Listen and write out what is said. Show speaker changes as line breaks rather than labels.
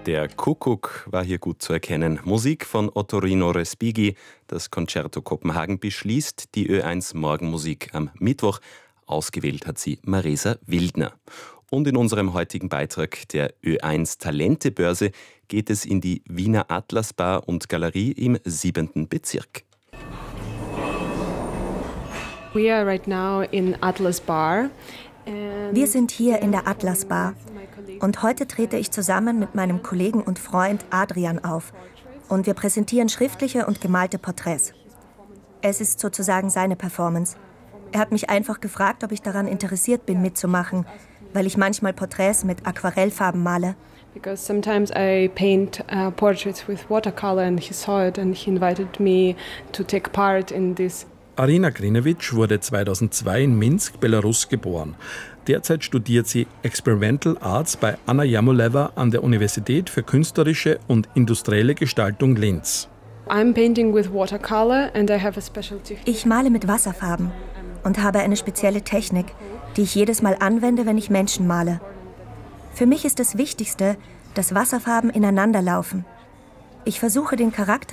Der Kuckuck war hier gut zu erkennen. Musik von Ottorino Respighi. Das Concerto Kopenhagen beschließt die Ö1 Morgenmusik am Mittwoch. Ausgewählt hat sie Maresa Wildner. Und in unserem heutigen Beitrag der Ö1 Talentebörse geht es in die Wiener Atlas Bar und Galerie im 7. Bezirk.
We are right now in Atlas Bar.
Wir sind hier in der Atlas Bar und heute trete ich zusammen mit meinem Kollegen und Freund Adrian auf und wir präsentieren schriftliche und gemalte Porträts. Es ist sozusagen seine Performance. Er hat mich einfach gefragt, ob ich daran interessiert bin, mitzumachen, weil ich manchmal Porträts mit Aquarellfarben male.
Because sometimes I paint portraits with watercolor and he saw it and he invited me to take part in this.
Arina Grinevich wurde 2002 in Minsk, Belarus, geboren. Derzeit studiert sie Experimental Arts bei Anna Jamoleva an der Universität für künstlerische und industrielle Gestaltung Linz.
I'm painting with watercolor and I have a special technique.
Ich male mit Wasserfarben und habe eine spezielle Technik, die ich jedes Mal anwende, wenn ich Menschen male. Für mich ist das Wichtigste, dass Wasserfarben ineinander laufen. Ich versuche den Charakter